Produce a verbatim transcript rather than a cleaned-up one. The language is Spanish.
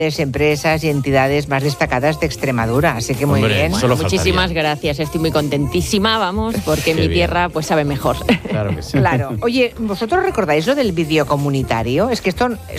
empresas y entidades más destacadas de Extremadura, así que muy Hombre, bien. solo Muchísimas faltaría. gracias, estoy muy contentísima, vamos, porque mi bien. tierra pues sabe mejor. Claro que sí. Claro. Oye, ¿vosotros recordáis lo del vídeo comunitario? Es que esto